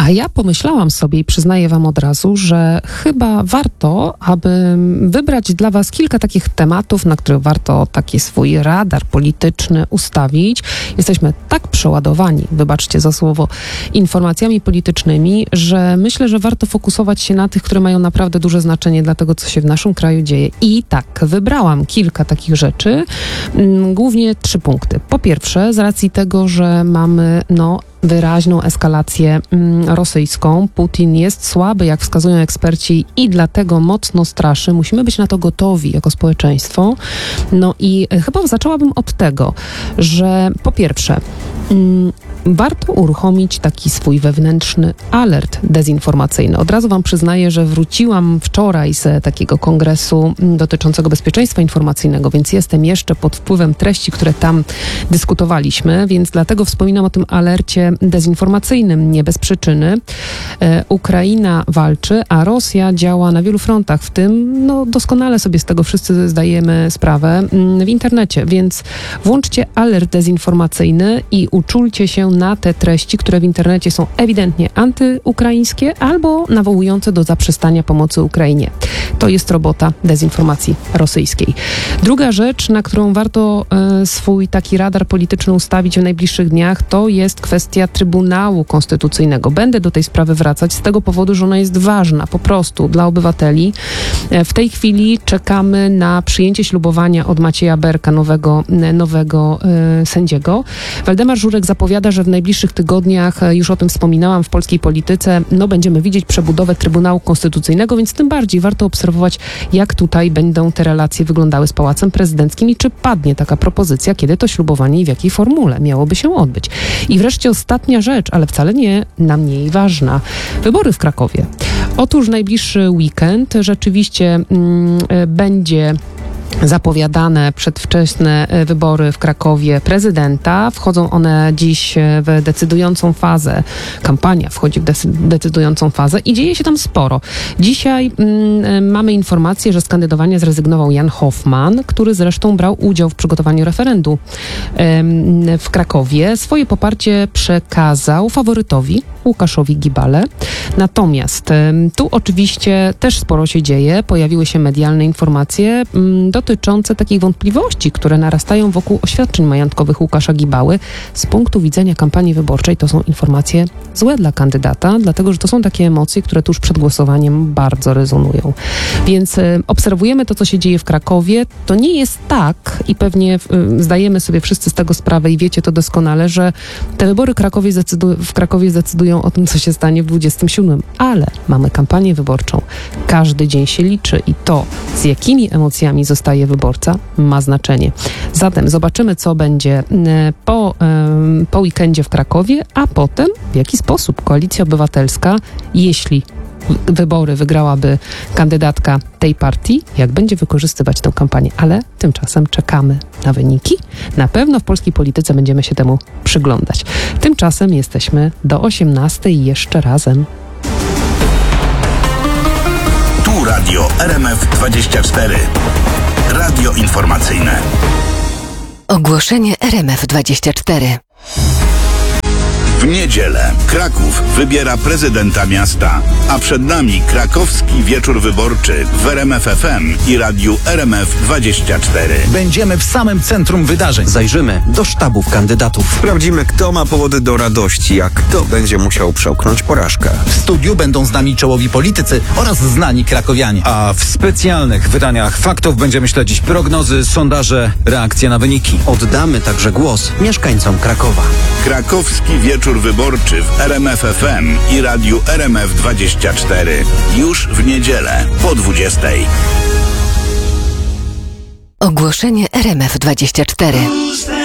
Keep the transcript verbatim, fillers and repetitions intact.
A ja pomyślałam sobie i przyznaję wam od razu, że chyba warto, aby wybrać dla was kilka takich tematów, na których warto taki swój radar polityczny ustawić. Jesteśmy tak przeładowani, wybaczcie za słowo, informacjami politycznymi, że myślę, że warto fokusować się na tych, które mają naprawdę duże znaczenie dla tego, co się w naszym kraju dzieje. I tak, wybrałam kilka takich rzeczy, głównie trzy punkty. Po pierwsze, z racji tego, że mamy, no, wyraźną eskalację mm, rosyjską. Putin jest słaby, jak wskazują eksperci, i dlatego mocno straszy. Musimy być na to gotowi jako społeczeństwo. No i chyba zaczęłabym od tego, że po pierwsze mm, warto uruchomić taki swój wewnętrzny alert dezinformacyjny. Od razu wam przyznaję, że wróciłam wczoraj z takiego kongresu dotyczącego bezpieczeństwa informacyjnego, więc jestem jeszcze pod wpływem treści, które tam dyskutowaliśmy, więc dlatego wspominam o tym alercie dezinformacyjnym, nie bez przyczyny. E, Ukraina walczy, a Rosja działa na wielu frontach, w tym, no doskonale sobie z tego wszyscy zdajemy sprawę, w internecie, więc włączcie alert dezinformacyjny i uczulcie się na te treści, które w internecie są ewidentnie antyukraińskie albo nawołujące do zaprzestania pomocy Ukrainie. To jest robota dezinformacji rosyjskiej. Druga rzecz, na którą warto e, swój taki radar polityczny ustawić w najbliższych dniach, to jest kwestia Trybunału Konstytucyjnego. Będę do tej sprawy wracać z tego powodu, że ona jest ważna po prostu dla obywateli. E, w tej chwili czekamy na przyjęcie ślubowania od Macieja Berka, nowego, nowego e, sędziego. Waldemar Żurek zapowiada, że w najbliższych tygodniach, już o tym wspominałam, w polskiej polityce, no będziemy widzieć przebudowę Trybunału Konstytucyjnego, więc tym bardziej warto obserwować, jak tutaj będą te relacje wyglądały z Pałacem Prezydenckim i czy padnie taka propozycja, kiedy to ślubowanie i w jakiej formule miałoby się odbyć. I wreszcie ostatnia rzecz, ale wcale nie na mniej ważna. Wybory w Krakowie. Otóż najbliższy weekend rzeczywiście mm, będzie zapowiadane przedwczesne wybory w Krakowie prezydenta. Wchodzą one dziś w decydującą fazę. Kampania wchodzi w decydującą fazę i dzieje się tam sporo. Dzisiaj mm, mamy informację, że z kandydowania zrezygnował Jan Hoffman, który zresztą brał udział w przygotowaniu referendum ym, w Krakowie. Swoje poparcie przekazał faworytowi Łukaszowi Gibale. Natomiast ym, tu oczywiście też sporo się dzieje. Pojawiły się medialne informacje ym, dotyczące takich wątpliwości, które narastają wokół oświadczeń majątkowych Łukasza Gibały. Z punktu widzenia kampanii wyborczej to są informacje złe dla kandydata, dlatego że to są takie emocje, które tuż przed głosowaniem bardzo rezonują. Więc y, obserwujemy to, co się dzieje w Krakowie. To nie jest tak i pewnie y, zdajemy sobie wszyscy z tego sprawę i wiecie to doskonale, że te wybory Krakowie zdecydu- w Krakowie zdecydują o tym, co się stanie w dwudziestym siódmym. Ale mamy kampanię wyborczą. Każdy dzień się liczy i to, z jakimi emocjami zostaje wyborca, ma znaczenie. Zatem zobaczymy, co będzie po, po weekendzie w Krakowie, a potem w jaki sposób Koalicja Obywatelska, jeśli wybory wygrałaby kandydatka tej partii, jak będzie wykorzystywać tę kampanię. Ale tymczasem czekamy na wyniki. Na pewno w polskiej polityce będziemy się temu przyglądać. Tymczasem jesteśmy do osiemnastej jeszcze razem. Tu Radio R M F dwadzieścia cztery. Radio informacyjne. Ogłoszenie R M F dwadzieścia cztery. W niedzielę Kraków wybiera prezydenta miasta, a przed nami krakowski wieczór wyborczy w R M F F M i radiu R M F dwadzieścia cztery. Będziemy w samym centrum wydarzeń. Zajrzymy do sztabów kandydatów. Sprawdzimy, kto ma powody do radości, a kto będzie musiał przełknąć porażkę. W studiu będą z nami czołowi politycy oraz znani krakowianie. A w specjalnych wydaniach faktów będziemy śledzić prognozy, sondaże, reakcje na wyniki. Oddamy także głos mieszkańcom Krakowa. Krakowski wieczór wyborczy w R M F F M i radiu R M F dwadzieścia cztery. Już w niedzielę po dwudziestej. Ogłoszenie R M F dwadzieścia cztery.